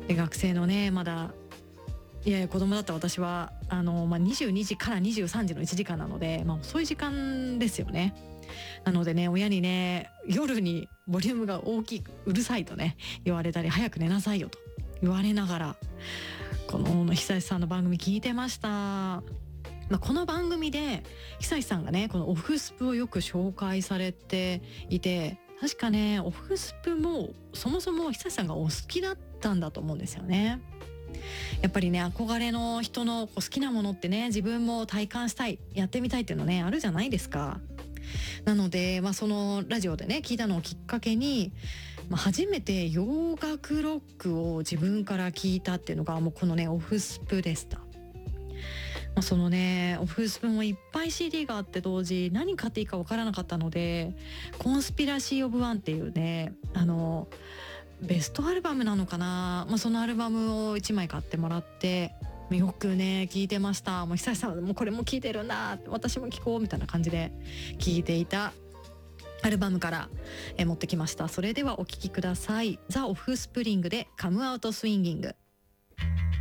で学生のねまだいやいや子供だった私は22時から23時の1時間なので、遅い時間ですよね。なのでね親にね夜にボリュームが大きいうるさいとね言われたり、早く寝なさいよと言われながらこの久石さんの番組聞いてました。この番組で久石さんがねこのオフスプをよく紹介されていて、確かねオフスプもそもそも久石さんがお好きだったんだと思うんですよね。やっぱりね憧れの人の好きなものってね自分も体感したい、やってみたいっていうのねあるじゃないですか。なので、そのラジオでね聞いたのをきっかけに、初めて洋楽ロックを自分から聞いたっていうのがもうこのねオフスプでした。そのねオフスプもいっぱい CD があって当時何買っていいか分からなかったので、コンスピラシー・オブ・ワンっていうねベストアルバムなのかな、そのアルバムを1枚買ってもらってよくね聞いてました。もう久石さんもうこれも聞いてるんだ、私も聞こうみたいな感じで聞いていたアルバムから持ってきました。それではお聴きください。ザ・オフスプリングでカムアウトスインギング。